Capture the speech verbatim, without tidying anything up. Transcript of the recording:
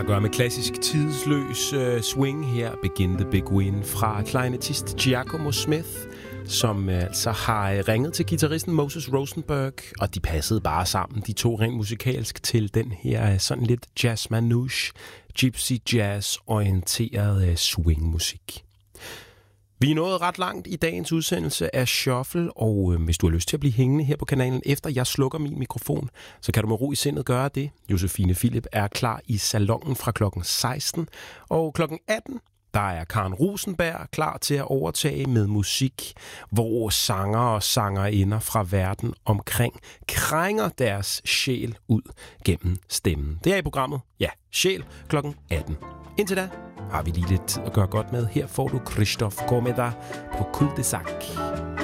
at gøre med klassisk tidsløs uh, swing her. Begin the Big Win fra klarinettist Giacomo Smith, som uh, altså har ringet til guitaristen Moses Rosenberg, og de passede bare sammen, de to rent musikalsk, til den her uh, sådan lidt jazz manouche, gypsy jazz orienteret uh, swingmusik. Vi er nået ret langt i dagens udsendelse af Shuffle, og øh, hvis du har lyst til at blive hængende her på kanalen, efter jeg slukker min mikrofon, så kan du med ro i sindet gøre det. Josefine Philip er klar i salonen fra klokken seksten, og klokken atten, der er Karen Rosenberg klar til at overtage med musik, hvor sanger og sangerinder fra verden omkring krænger deres sjæl ud gennem stemmen. Det er i programmet, ja, Sjæl, klokken atten. Indtil da har vi lige lidt tid at gøre godt med. Her får du Christoph Komeda på Cul de Sac.